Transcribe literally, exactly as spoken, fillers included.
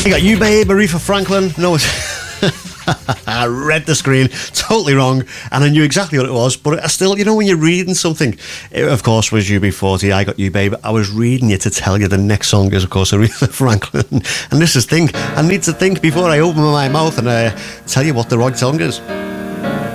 You got You Babe, Aretha Franklin. No, it's... I read the screen totally wrong and I knew exactly what it was, but I still, you know, when you're reading something, it of course was U B forty, I Got You Babe. I was reading it to tell you the next song is of course Aretha Franklin, and this is the thing, I need to think before I open my mouth and uh, tell you what the right song is.